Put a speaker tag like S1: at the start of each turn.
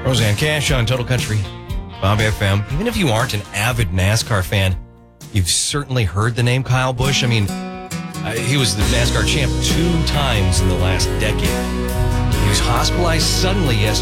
S1: Roseanne Cash on Total Country, Bob FM. Even if you aren't an avid NASCAR fan, you've certainly heard the name Kyle Busch. I mean, he was the NASCAR champ 2 times in the last decade. He was hospitalized suddenly yesterday.